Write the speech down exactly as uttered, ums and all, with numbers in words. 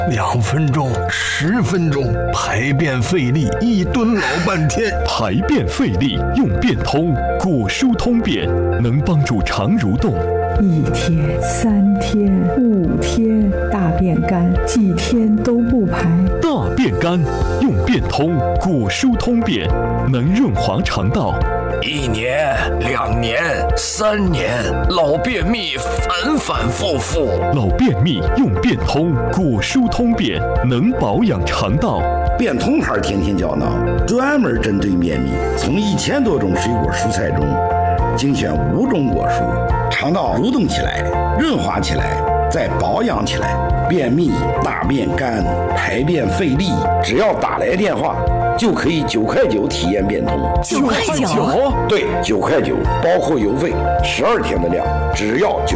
两分钟、十分钟，排便费力，一蹲老半天。 排便费力用便通，果蔬通便能帮助肠蠕动。 一天、三天、五天，大便干，几天都不排。 大便干用便通，果蔬通便能润滑肠道。 一年、两年、三年，老便秘反反复复。 老便秘用便通，果蔬通便能保养肠道。 便通牌天天胶囊专门针对便秘，从一千多种水果蔬菜中精选五种果蔬，肠道蠕动起来，润滑起来，再保养起来。便秘、大便干、排便费力，只要打来电话就可以九块九体验便通。 九块九？ 对，九块九，包括邮费，十二天的量，只要九。